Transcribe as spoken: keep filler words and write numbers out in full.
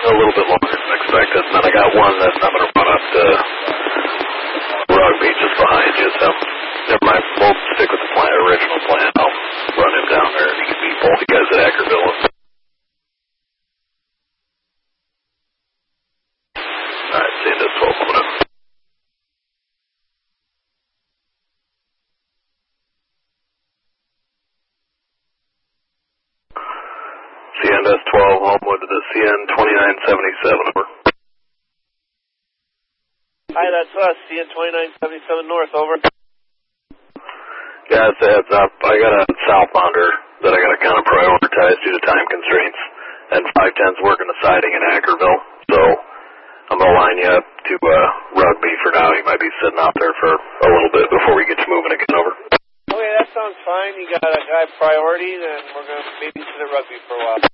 a little bit longer than expected. And then I got one that I'm going to run up to Rugby just behind you. So never mind. We'll stick with the plan, original plan. I'll run him down there and he can beat both you guys at Ackerville. All right, see you in this twelve coming up. C N S twelve, Homewood to the C N twenty-nine seventy-seven, over. Hi, that's us, C N twenty-nine seventy-seven North, over. Yeah, it's a heads up. I got a southbounder that I got to kind of prioritize due to time constraints, and five ten's working the siding in Ackerville, so I'm going to line you up to uh, Rugby for now. You might be sitting out there for a little bit before we get you moving again, over. Okay, that sounds fine. You got a guy priority, then we're going to maybe to the Rugby for a while.